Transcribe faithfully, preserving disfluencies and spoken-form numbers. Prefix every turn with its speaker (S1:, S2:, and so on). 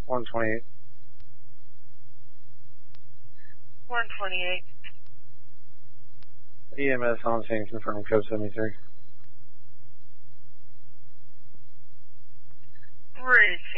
S1: one twenty-eight.
S2: one twenty-eight.
S1: E M S on scene, confirm code seventy-three.
S2: Receive.